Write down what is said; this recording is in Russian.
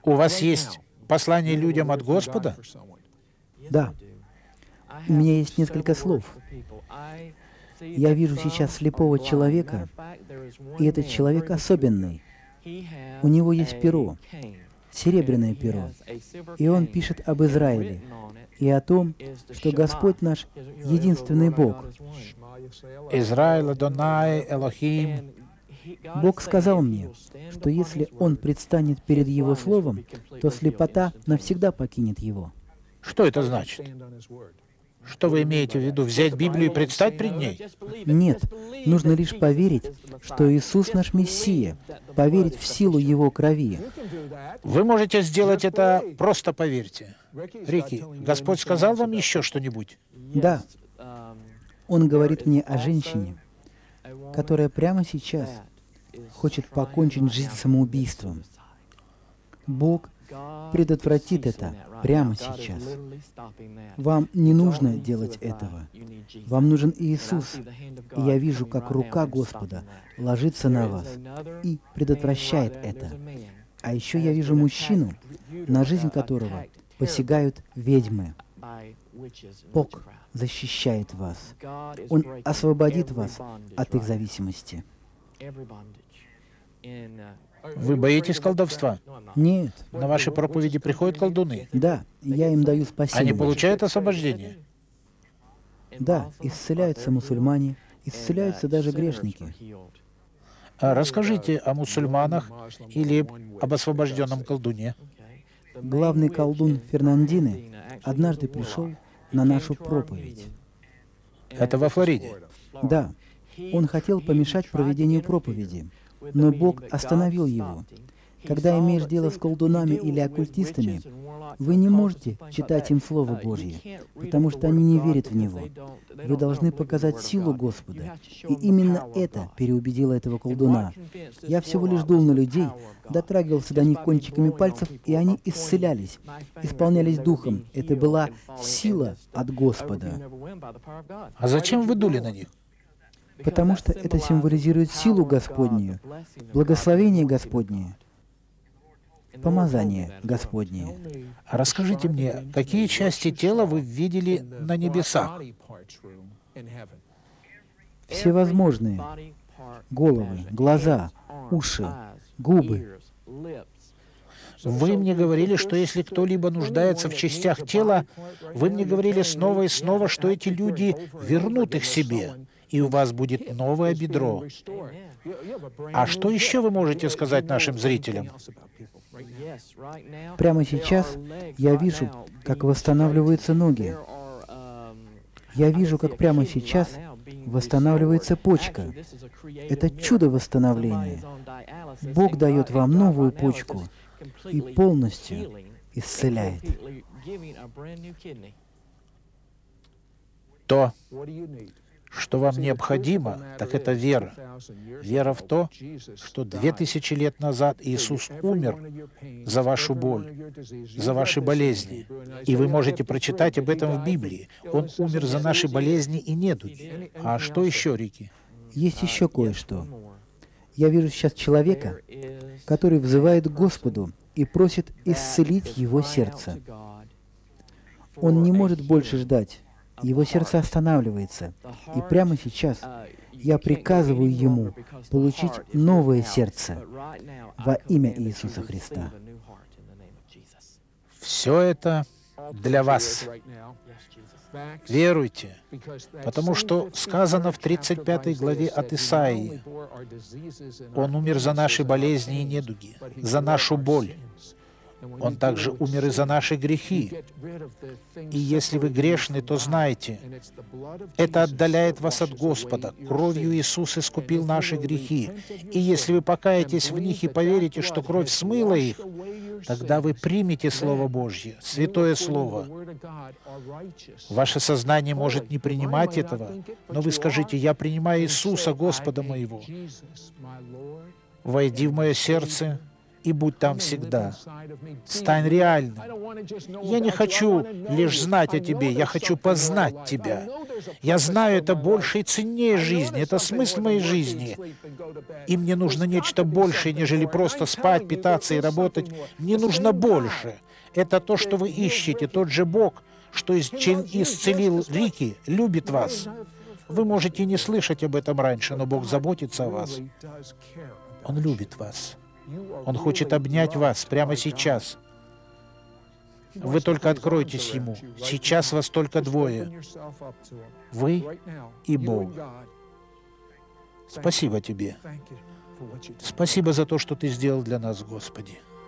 У вас есть послание людям от Господа? Да. У меня есть несколько слов. Я вижу сейчас слепого человека, и этот человек особенный. У него есть перо, серебряное перо, и он пишет об Израиле и о том, что Господь наш единственный Бог. Израиль, Адонай, Элохим. Бог сказал мне, что если он предстанет перед Его Словом, то слепота навсегда покинет его. Что это значит? Что вы имеете в виду? Взять Библию и предстать пред ней? Нет, нужно лишь поверить, что Иисус наш Мессия, поверить в силу Его крови. Вы можете сделать это, просто поверьте. Рики, Господь сказал вам еще что-нибудь? Да. Он говорит мне о женщине, которая прямо сейчас хочет покончить жизнь самоубийством. Бог предотвратит это прямо сейчас. Вам не нужно делать этого. Вам нужен Иисус. И я вижу, как рука Господа ложится на вас и предотвращает это. А еще я вижу мужчину, на жизнь которого посягают ведьмы. Бог защищает вас. Он освободит вас от их зависимости. Вы боитесь колдовства? Нет. На ваши проповеди приходят колдуны? Да, я им даю спасение. Они получают освобождение? Да, исцеляются мусульмане, исцеляются даже грешники. Расскажите о мусульманах или об освобожденном колдуне. Главный колдун Фернандины однажды пришел на нашу проповедь. Это во Флориде? Да, он хотел помешать проведению проповеди, но Бог остановил его. Когда имеешь дело с колдунами или оккультистами, вы не можете читать им Слово Божье, потому что они не верят в Него. Вы должны показать силу Господа. И именно это переубедило этого колдуна. Я всего лишь дул на людей, дотрагивался до них кончиками пальцев, и они исцелялись, исполнялись Духом. Это была сила от Господа. А зачем вы дули на них? Потому что это символизирует силу Господнюю, благословение Господнее, помазание Господнее. А расскажите мне, какие части тела вы видели на небесах? Всевозможные. Головы, глаза, уши, губы. Вы мне говорили, что если кто-либо нуждается в частях тела, вы мне говорили снова и снова, что эти люди вернут их себе, и у вас будет новое бедро. А что еще вы можете сказать нашим зрителям? Прямо сейчас я вижу, как восстанавливаются ноги. Я вижу, как прямо сейчас восстанавливается почка. Это чудо восстановления. Бог дает вам новую почку и полностью исцеляет. То, что вам необходимо, так это вера. Вера в то, что 2000 лет назад Иисус умер за вашу боль, за ваши болезни. И вы можете прочитать об этом в Библии. Он умер за наши болезни и недуги. А что еще, Рики? Есть еще кое-что. Я вижу сейчас человека, который взывает к Господу и просит исцелить его сердце. Он не может больше ждать. Его сердце останавливается. И прямо сейчас я приказываю ему получить новое сердце во имя Иисуса Христа. Все это для вас. Веруйте, потому что сказано в 35 главе от Исаии: «Он умер за наши болезни и недуги, за нашу боль. Он также умер и за наши грехи. И если вы грешны, то знайте, это отдаляет вас от Господа. Кровью Иисус искупил наши грехи. И если вы покаетесь в них и поверите, что кровь смыла их, тогда вы примете Слово Божье, Святое Слово. Ваше сознание может не принимать этого, но вы скажите: «Я принимаю Иисуса, Господа моего. Войди в мое сердце и будь там всегда. Стань реальным. Я не хочу лишь знать о Тебе, я хочу познать Тебя. Я знаю, это больше и ценнее жизни, это смысл моей жизни. И мне нужно нечто большее, нежели просто спать, питаться и работать. Мне нужно больше. Это то, что вы ищете, тот же Бог, что исцелил Рики, любит вас. Вы можете не слышать об этом раньше, но Бог заботится о вас. Он любит вас. Он хочет обнять вас прямо сейчас. Вы только откройтесь Ему. Сейчас вас только двое. Вы и Бог. Спасибо Тебе. Спасибо за то, что Ты сделал для нас, Господи.